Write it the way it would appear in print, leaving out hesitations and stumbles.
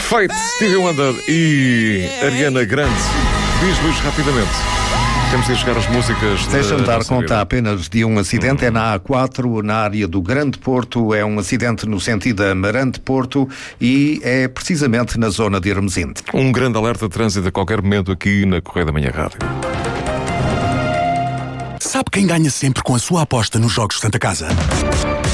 Feito, Stevie Wonder e Ariana Grande. Diz, Luís, rapidamente. Temos de ir chegar às músicas. Deixa-me dar conta apenas de um acidente. É na A4, na área do Grande Porto. É um acidente no sentido Amarante-Porto e é precisamente na zona de Hermesinde. Um grande alerta de trânsito a qualquer momento aqui na Correia da Manhã Rádio. Sabe quem ganha sempre com a sua aposta nos Jogos Santa Casa?